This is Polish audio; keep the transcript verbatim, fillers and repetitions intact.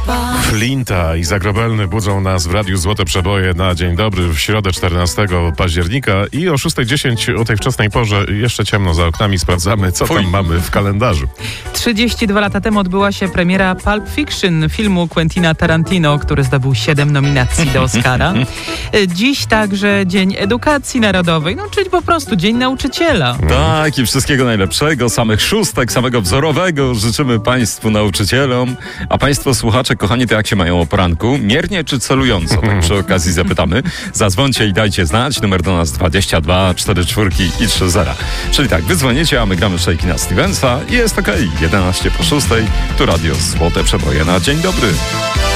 Flinta i Zagrobelny budzą nas w Radiu Złote Przeboje na dzień dobry w środę czternastego października i o szósta dziesięć o tej wczesnej porze jeszcze ciemno za oknami, sprawdzamy, co Fuj. tam mamy w kalendarzu. trzydzieści dwa lata temu odbyła się premiera Pulp Fiction, filmu Quentina Tarantino, który zdobył siedem nominacji do Oscara. Dziś także Dzień Edukacji Narodowej, no czyli po prostu Dzień Nauczyciela. Tak, i wszystkiego najlepszego, samych szóstek, samego wzorowego życzymy Państwu nauczycielom. A Państwo słuchacze, kochani, to jak się mają o poranku? Miernie czy celująco? Tak przy okazji zapytamy. Zadzwońcie i dajcie znać. Numer do nas dwadzieścia dwa cztery cztery i trzy zero. Czyli tak, wy dzwonicie, a my gramy Shakina Stevensa i jest okej. jedenaście po szóstej, tu Radio Złote Przeboje na dzień dobry.